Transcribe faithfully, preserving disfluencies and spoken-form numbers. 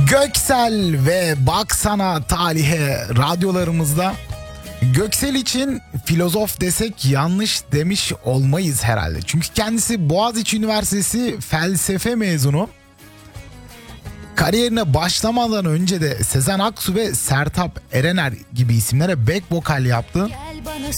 Göksel ve Baksana Talihe radyolarımızda. Göksel için filozof desek yanlış demiş olmayız herhalde. Çünkü kendisi Boğaziçi Üniversitesi felsefe mezunu. Kariyerine başlamadan önce de Sezen Aksu ve Sertab Erener gibi isimlere back vokal yaptı.